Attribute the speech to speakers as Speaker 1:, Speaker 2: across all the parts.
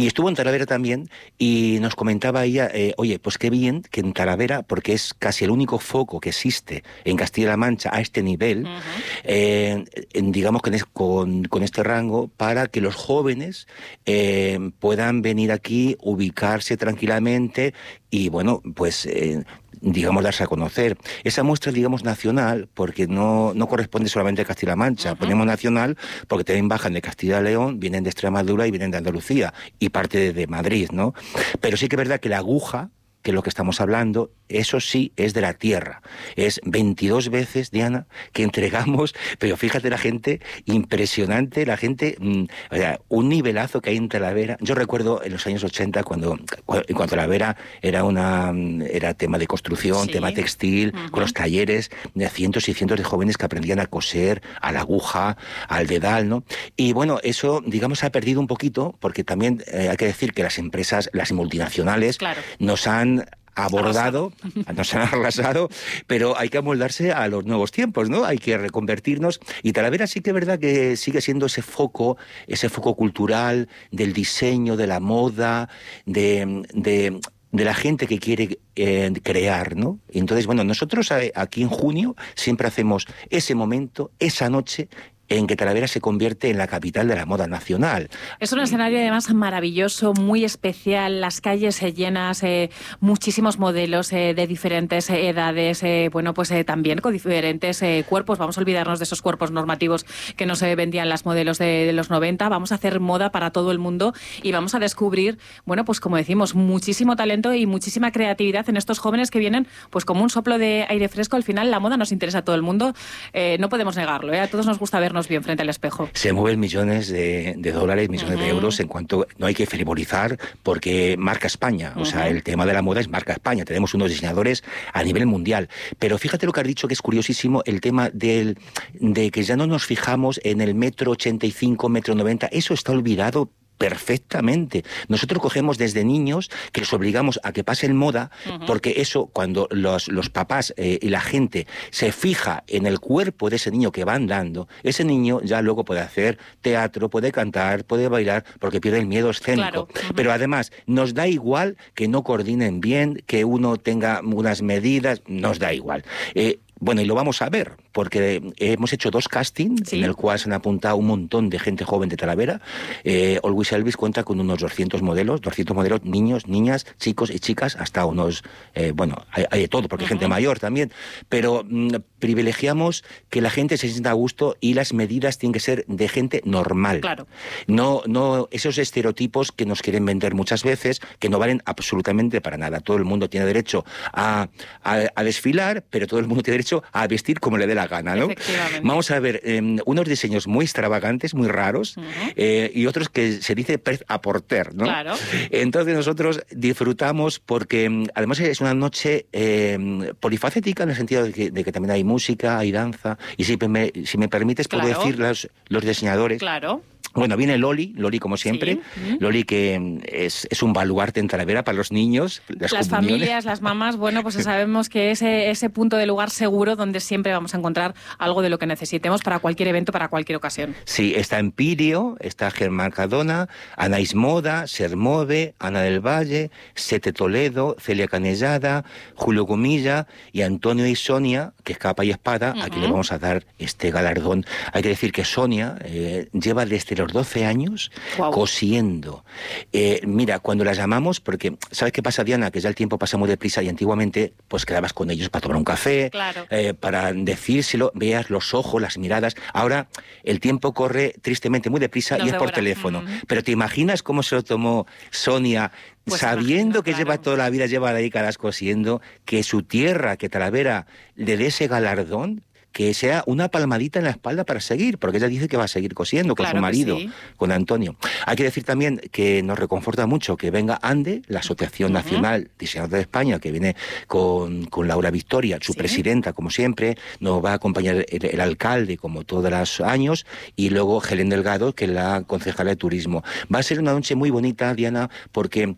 Speaker 1: Y estuvo en Talavera también y nos comentaba ella, oye, pues qué bien que en Talavera, porque es casi el único foco que existe en Castilla-La Mancha a este nivel, digamos que con este rango, para que los jóvenes puedan venir aquí, ubicarse tranquilamente y, bueno, pues digamos, darse a conocer. Esa muestra, digamos, nacional, porque no corresponde solamente a Castilla-La Mancha. Ponemos nacional porque también bajan de Castilla y León, vienen de Extremadura y vienen de Andalucía, y parte de Madrid, ¿no? Pero sí que es verdad que la aguja, que es lo que estamos hablando, eso sí es de la tierra. Es 22 veces, Diana, que entregamos, pero fíjate la gente, impresionante, la gente, o sea, un nivelazo que hay en Talavera. Yo recuerdo en los años 80, cuando Talavera era tema de construcción, tema textil, con los talleres de cientos y cientos de jóvenes que aprendían a coser, a la aguja, al dedal, ¿no? Y bueno, eso, digamos, se ha perdido un poquito, porque también hay que decir que las empresas, las multinacionales, nos han abordado, nos han arrasado, pero hay que amoldarse a los nuevos tiempos, ¿no? Hay que reconvertirnos, y Talavera sí que es verdad que sigue siendo ese foco cultural del diseño, de la moda, de la gente que quiere crear, ¿no? Entonces, bueno, nosotros aquí en junio siempre hacemos ese momento, esa noche, en que Talavera se convierte en la capital de la moda nacional.
Speaker 2: Es un escenario además maravilloso, muy especial, las calles llenas, muchísimos modelos de diferentes edades, bueno, pues también con diferentes cuerpos. Vamos a olvidarnos de esos cuerpos normativos que nos vendían las modelos de los 90. Vamos a hacer moda para todo el mundo y vamos a descubrir, bueno, pues como decimos, muchísimo talento y muchísima creatividad en estos jóvenes que vienen pues como un soplo de aire fresco. Al final la moda nos interesa a todo el mundo, no podemos negarlo, a todos nos gusta vernos bien frente al espejo.
Speaker 1: Se mueven millones de dólares, millones de euros, en cuanto no hay que frivolizar, porque marca España. O sea, el tema de la moda es marca España. Tenemos unos diseñadores a nivel mundial. Pero fíjate lo que has dicho, que es curiosísimo, el tema de que ya no nos fijamos en el 1,85 m, 1,90 m. Eso está olvidado perfectamente. Nosotros cogemos desde niños, que los obligamos a que pasen moda, porque eso, cuando los papás y la gente se fija en el cuerpo de ese niño que va andando, ese niño ya luego puede hacer teatro, puede cantar, puede bailar, porque pierde el miedo escénico. Pero además, nos da igual que no coordinen bien, que uno tenga unas medidas, nos da igual. Bueno, y lo vamos a ver, porque hemos hecho 2 castings, en el cual se han apuntado un montón de gente joven de Talavera. Always Elvis cuenta con unos 200 modelos, niños, niñas, chicos y chicas, hasta unos, bueno, hay de todo, porque hay gente mayor también, pero privilegiamos que la gente se sienta a gusto, y las medidas tienen que ser de gente normal.
Speaker 2: Claro.
Speaker 1: No esos estereotipos que nos quieren vender muchas veces, que no valen absolutamente para nada. Todo el mundo tiene derecho a desfilar, pero todo el mundo tiene derecho a vestir como le dé la gana, ¿no? Vamos a ver unos diseños muy extravagantes, muy raros, y otros que se dice prêt à porter, ¿no?
Speaker 2: Claro.
Speaker 1: Entonces nosotros disfrutamos porque además es una noche polifacética, en el sentido de que también hay música, hay danza, y si me permites, puedo decir los diseñadores.
Speaker 2: Claro.
Speaker 1: Bueno, viene Loli como siempre. Loli, que es un baluarte en Talavera para los niños,
Speaker 2: las familias, las mamás. Bueno, pues sabemos que ese punto de lugar seguro donde siempre vamos a encontrar algo de lo que necesitemos para cualquier evento, para cualquier ocasión.
Speaker 1: Sí, está Empirio, está Germán Cardona, Anaís Moda, Sermove, Ana del Valle, Sete Toledo, Celia Canellada, Julio Gomilla y Antonio y Sonia, que es capa y espada. Aquí le vamos a dar este galardón. Hay que decir que Sonia lleva desde los 12 años cosiendo. Mira, cuando las llamamos, porque ¿sabes qué pasa, Diana? Que ya el tiempo pasa muy deprisa, y antiguamente pues quedabas con ellos para tomar un café, para decírselo, veas los ojos, las miradas. Ahora el tiempo corre tristemente muy deprisa y es por teléfono. Pero ¿te imaginas cómo se lo tomó Sonia? Pues sabiendo que lleva toda la vida, lleva décadas cosiendo, que su tierra, que Talavera, le dé ese galardón, que sea una palmadita en la espalda para seguir, porque ella dice que va a seguir cosiendo con su marido, con Antonio. Hay que decir también que nos reconforta mucho que venga ANDE, la Asociación Nacional Diseñadora de España, que viene con Laura Victoria, su presidenta, como siempre. Nos va a acompañar el alcalde, como todos los años, y luego Helen Delgado, que es la concejala de turismo. Va a ser una noche muy bonita, Diana, porque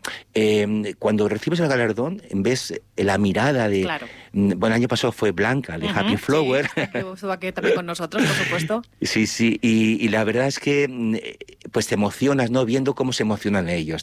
Speaker 1: cuando recibes el galardón, ves la mirada de... Bueno, el año pasado fue Blanca, de Happy Flower.
Speaker 2: Que estuvo aquí también con nosotros, por supuesto.
Speaker 1: Sí, y la verdad es que pues te emocionas, ¿no? Viendo cómo se emocionan ellos.